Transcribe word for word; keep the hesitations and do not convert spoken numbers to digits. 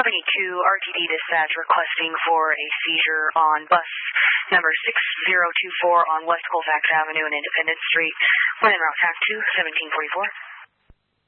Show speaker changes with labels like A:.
A: Albany two R T D dispatch requesting for a seizure on bus number six zero two four on West Colfax Avenue and Independence Street. When en route, T A C two, seventeen forty-four.